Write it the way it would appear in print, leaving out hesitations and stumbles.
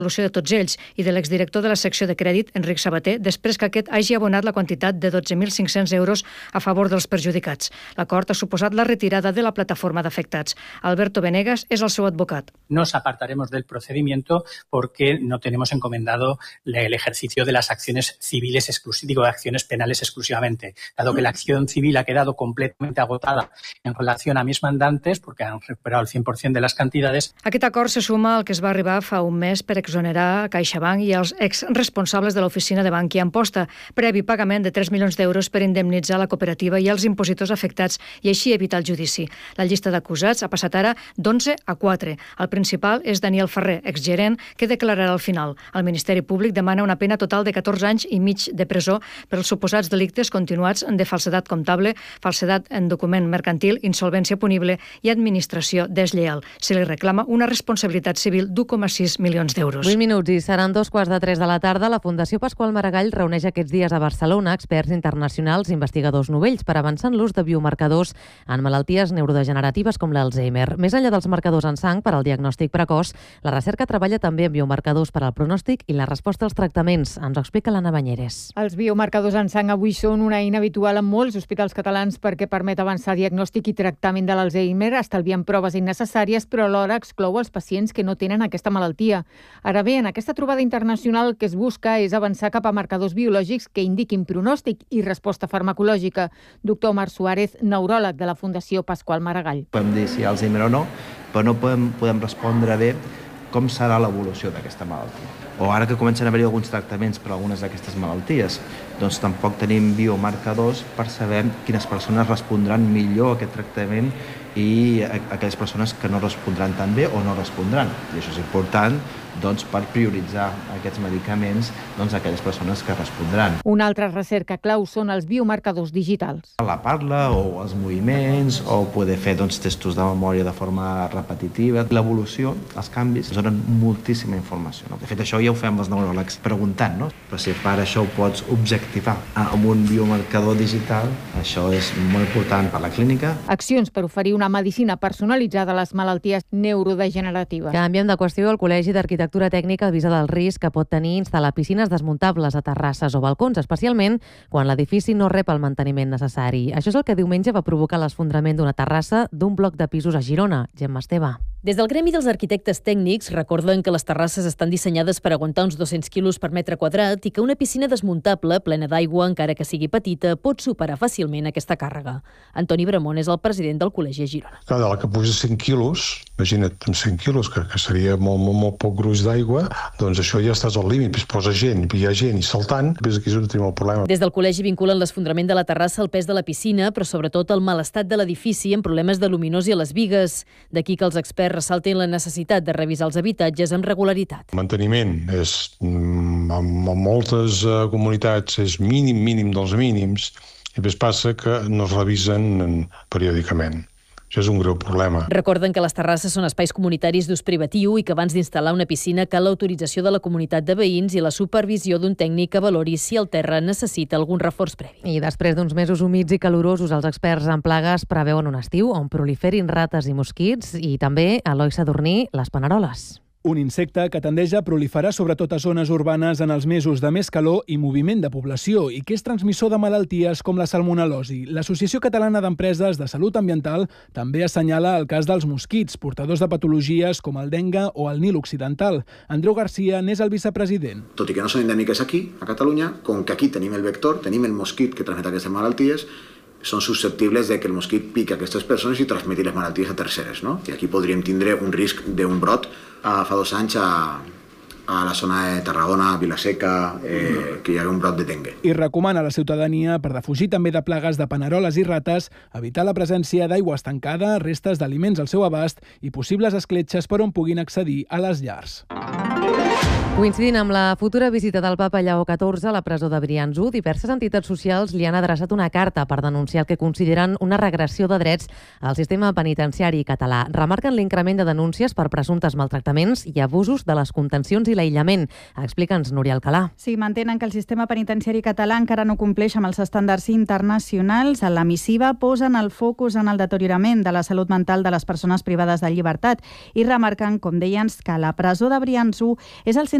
solució de tots ells i de l'exdirector de la secció de crèdit, Enric Sabater, després que aquest hagi abonat la quantitat de 12.500 euros a favor dels perjudicats. L'acord ha suposat la retirada de la plataforma d'afectats. Alberto Venegas és el seu advocat. Nos apartaremos del procedimiento porque no tenemos encomendado el ejercicio de las acciones civiles exclusivas, de acciones penales exclusivamente. Dado que la acción civil ha quedado completamente agotada en relación a mis mandantes, porque han recuperado el 100% de las cantidades. Aquest acord se suma al que es va arribar fa un mes per exonerar CaixaBank i els exresponsables de l'oficina de Bankia Amposta, previ pagament de 3 milions d'euros per indemnitzar la cooperativa i els impositors afectats i així evitar el judici. La llista d'acusats ha passat ara d'11 a 4. El principal és Daniel Ferrer, exgerent, que declararà al final. El Ministeri Públic demana una pena total de 14 anys i mig de presó per als suposats delictes continuats de falsedat comptable, falsedat en document mercantil, insolvència punible i administració deslleial. Se li reclama una responsabilitat civil d'1,6 milions d'euros. 8 minuts i seran 2:15 de la tarda. La Fundació Pasqual Maragall reuneix aquests dies a Barcelona experts internacionals i investigadors novells per avançar en l'ús de biomarcadors en malalties neurodegeneratives com l'Alzheimer. Més enllà dels marcadors en sang per al diagnòstic precoç, la recerca treballa també en biomarcadors per al pronòstic i la resposta als tractaments. Ens ho explica l'Anna Banyeres. Els biomarcadors en sang avui són una eina habitual en molts hospitals catalans perquè permet avançar diagnòstic i tractament de l'Alzheimer, estalviant proves innecessàries, però alhora exclou els pacients que no tenen aquesta malaltia. Ara bé, en aquesta trobada internacional el que es busca és avançar cap a marcadors biològics que indiquin pronòstic i resposta farmacològica. Doctor Omar Suárez, neuròleg de la Fundació Pasqual Maragall. Podem dir si hi ha Alzheimer o no, però no podem respondre bé com serà l'evolució d'aquesta malaltia. O ara que comencen a haver-hi alguns tractaments per a algunes d'aquestes malalties, doncs tampoc tenim biomarcadors per saber quines persones respondran millor a aquest tractament i aquelles persones que no respondran tan bé o no respondran. I això és important doncs, per prioritzar aquests medicaments a aquelles persones que respondran. Una altra recerca clau són els biomarcadors digitals. La parla o els moviments o poder fer testos de memòria de forma repetitiva. L'evolució, els canvis, donen moltíssima informació. De fet, això ja ho fem els neuròlegs preguntant, no? Però si per això ho pots objectivar amb un biomarcador digital, això és molt important per la clínica. Accions per oferir una medicina personalitzada a les malalties neurodegeneratives. Canviem de qüestió. El Col·legi d'Arquitectura Tècnica avisa del risc que pot tenir instal·lar piscines desmuntables a terrasses o balcons, especialment quan l'edifici no rep el manteniment necessari. Això és el que diumenge va provocar l'esfondrament d'una terrassa d'un bloc de pisos a Girona. Gemma Esteve. Des del Gremi dels Arquitectes Tècnics recorden que les terrasses estan dissenyades per aguantar uns 200 quilos per metre quadrat i que una piscina desmuntable, plena d'aigua, encara que sigui petita, pot superar fàcilment aquesta càrrega. Antoni Bramón és el president del Col·legi a Girona. Cada vegada que puges 100 quilos, imagina't amb 100 quilos, que seria molt poc gruix d'aigua, doncs això ja estàs al límit, es posa gent, hi ha gent i saltant, ves aquí és on tenim el problema. Des del Col·legi vinculen l'esfondrament de la terrassa al pes de la piscina, però sobretot al mal estat de l'edifici amb problemes de luminós i a les bigues. D'aquí que els experts ressaltin la necessitat de revisar els habitatges amb regularitat. El manteniment és, en moltes comunitats, és mínim dels mínims, i després passa que no es revisen periòdicament. Això és un greu problema. Recorden que les terrasses són espais comunitaris d'ús privatiu i que abans d'instal·lar una piscina cal l'autorització de la comunitat de veïns i la supervisió d'un tècnic que valori si el terra necessita algun reforç previ. I després d'uns mesos humits i calorosos, els experts en plagues preveuen un estiu on proliferin rates i mosquits i també, Eloi Sadurní, les paneroles. Un insecte que tendeix a proliferar sobretot a zones urbanes en els mesos de més calor i moviment de població i que és transmissor de malalties com la salmonel·losi. L'Associació Catalana d'Empreses de Salut Ambiental també assenyala el cas dels mosquits, portadors de patologies com el dengue o el Nil Occidental. Andreu Garcia n'és el vicepresident. Tot i que no són endèmiques aquí, a Catalunya, com que aquí tenim el vector, tenim el mosquit que transmet aquestes malalties, són susceptibles de que el mosquit piqui aquestes persones i transmeti les malalties a terceres, no? I aquí podríem tindre un risc d'un brot fa 2 anys a la zona de Tarragona, Vilaseca, que hi ha un brot de dengue. I recomana a la ciutadania, per defugir també de plagues de paneroles i rates, evitar la presència d'aigua estancada, restes d'aliments al seu abast i possibles escletxes per on puguin accedir a les llars. Coincidint amb la futura visita del papa Lleó XIV a la presó de Brians-1, diverses entitats socials li han adreçat una carta per denunciar el que consideren una regressió de drets al sistema penitenciari català. Remarquen l'increment de denúncies per presumptes maltractaments i abusos de les contencions i l'aïllament. Explica'ns, Núria Alcalà. Sí, mantenen que el sistema penitenciari català encara no compleix amb els estàndards internacionals. En la missiva posen el focus en el deteriorament de la salut mental de les persones privades de llibertat i remarquen, com deien, que la presó de Brians-1 és el centre